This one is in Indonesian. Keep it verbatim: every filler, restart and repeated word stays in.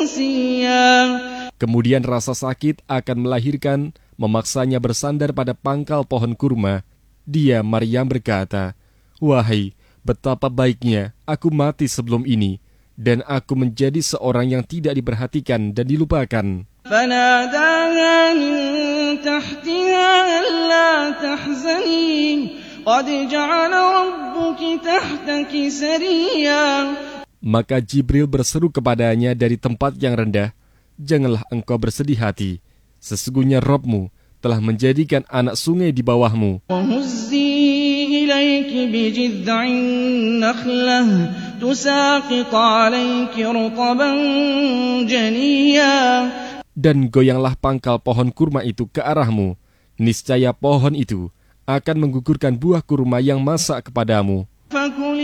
منسيا. Kemudian rasa sakit akan melahirkan, memaksanya bersandar pada pangkal pohon kurma. Dia, Maryam, berkata, "Wahai, betapa baiknya aku mati sebelum ini, dan aku menjadi seorang yang tidak diperhatikan dan dilupakan." فناداها من تحتها ألا تحزني قد جعل ربك تحتك سريا. Maka Jibril berseru kepadanya dari tempat yang rendah, "Janganlah engkau bersedih hati, sesungguhnya Rabb-mu telah menjadikan anak sungai di bawahmu." وهزي إليك بجذع النخلة تساقط عليك رطبا جنيا. Dan goyanglah pangkal pohon kurma itu ke arahmu, niscaya pohon itu akan menggugurkan buah kurma yang masak kepadamu. فكلي